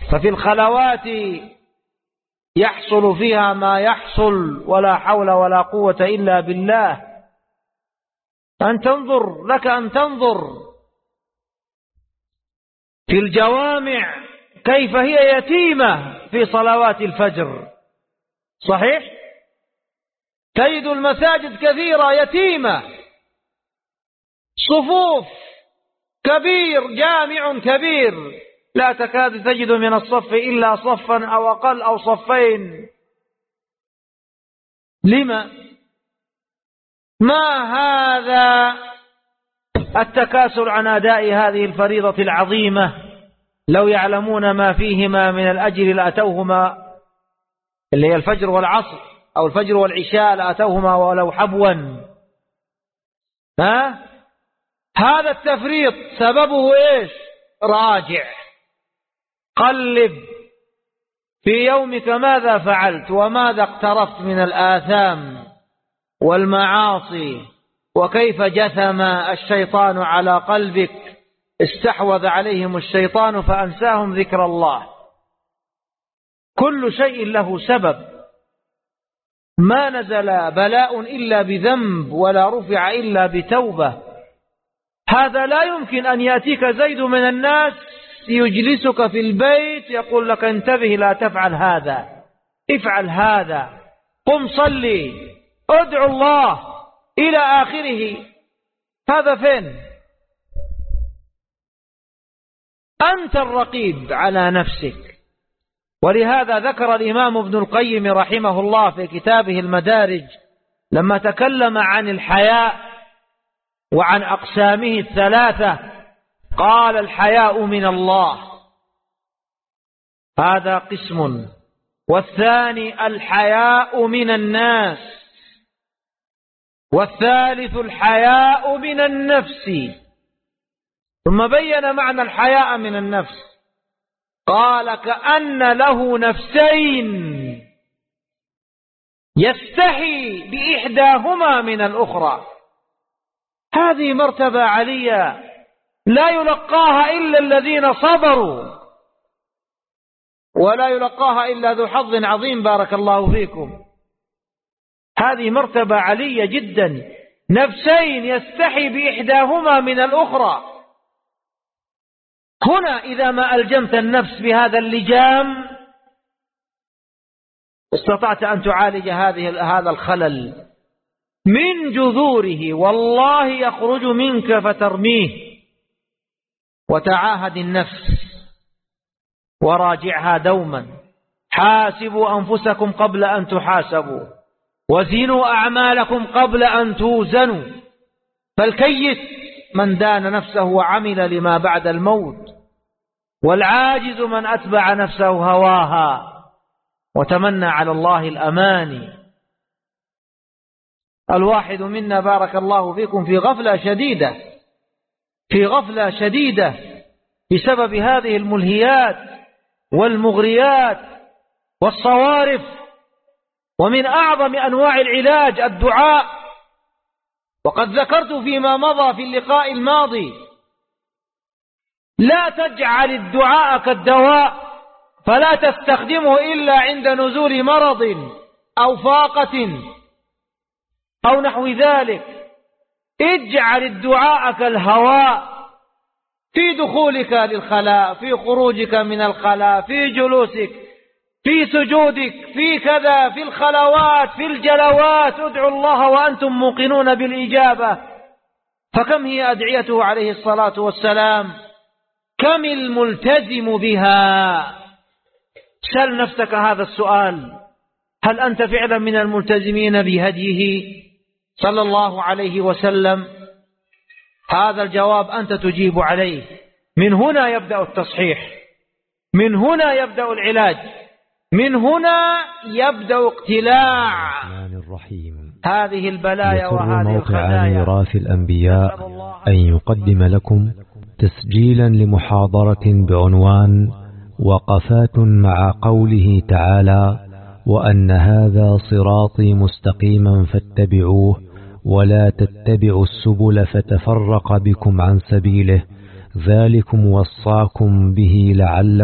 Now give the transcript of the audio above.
ففي الخلوات يحصل فيها ما يحصل ولا حول ولا قوة إلا بالله. أن تنظر، لك أن تنظر في الجوامع كيف هي يتيمة في صلوات الفجر. صحيح؟ تجد المساجد كثيرة يتيمة، صفوف كبير، جامع كبير، لا تكاد تجد من الصف إلا صفا أو أقل أو صفين. لما؟ ما هذا التكاسل عن أداء هذه الفريضة العظيمة؟ لو يعلمون ما فيهما من الأجر لأتوهما، اللي هي الفجر والعصر أو الفجر والعشاء، لأتوهما ولو حبوا. هذا التفريط سببه إيش؟ راجع، قلب في يومك ماذا فعلت وماذا اقترفت من الآثام والمعاصي، وكيف جثم الشيطان على قلبك، استحوذ عليهم الشيطان فأنساهم ذكر الله. كل شيء له سبب، ما نزل بلاء إلا بذنب ولا رفع إلا بتوبة. هذا لا يمكن أن يأتيك زيد من الناس يجلسك في البيت يقول لك انتبه لا تفعل هذا، افعل هذا، قم صلي، ادعو الله إلى آخره. هذا فين؟ أنت الرقيب على نفسك. ولهذا ذكر الإمام ابن القيم رحمه الله في كتابه المدارج لما تكلم عن الحياء وعن أقسامه الثلاثة، قال الحياء من الله، هذا قسم، والثاني الحياء من الناس، والثالث الحياء من النفس. ثم بين معنى الحياء من النفس، قال كأن له نفسين يستحي بإحداهما من الأخرى. هذه مرتبة عالية لا يلقاها إلا الذين صبروا، ولا يلقاها إلا ذو حظ عظيم. بارك الله فيكم. هذه مرتبة عالية جدا، نفسين يستحي بإحداهما من الأخرى. هنا إذا ما ألجمت النفس بهذا اللجام استطعت أن تعالج هذا الخلل من جذوره، والله يخرج منك فترميه. وتعاهد النفس وراجعها دوما. حاسبوا أنفسكم قبل أن تحاسبوا، وزنوا أعمالكم قبل أن توزنوا. فالكيس من دان نفسه وعمل لما بعد الموت، والعاجز من أتبع نفسه هواها وتمنى على الله الأماني. الواحد منا بارك الله فيكم في غفلة شديدة، في غفلة شديدة بسبب هذه الملهيات والمغريات والصوارف. ومن أعظم أنواع العلاج الدعاء، وقد ذكرت فيما مضى في اللقاء الماضي، لا تجعل الدعاء كالدواء فلا تستخدمه إلا عند نزول مرض أو فاقة أو نحو ذلك. اجعل الدعاء كالهواء، في دخولك للخلاء، في خروجك من الخلاء، في جلوسك، في سجودك، في كذا، في الخلوات، في الجلوات. ادعوا الله وأنتم موقنون بالإجابة. فكم هي أدعيته عليه الصلاة والسلام، كم الملتزم بها؟ سل نفسك هذا السؤال، هل أنت فعلا من الملتزمين بهديه صلى الله عليه وسلم؟ هذا الجواب أنت تجيب عليه. من هنا يبدأ التصحيح، من هنا يبدأ العلاج، من هنا يبدأ اقتلاع هذه البلايا وهذه الخلايا. موقع ميراث الأنبياء أن يقدم لكم تسجيلا لمحاضرة بعنوان وقفات مع قوله تعالى: وأن هذا صراطي مستقيما فاتبعوه ولا تتبعوا السبل فتفرق بكم عن سبيله، ذلكم وصاكم به لعلكم